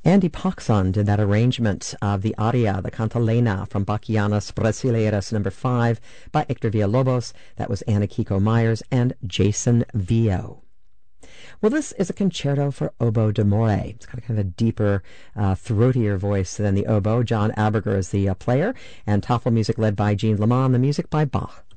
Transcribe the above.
Andy Poxon did that arrangement of the aria, the cantalena from Bachianas Brasileiras No. 5 by Hector Villalobos. That was Anna Kiko Myers and Jason Vio. Well, this is a concerto for oboe d'amore. It's got kind of a deeper, throatier voice than the oboe. John Aberger is the player, and Tafel music led by Jean Lamont, the music by Bach.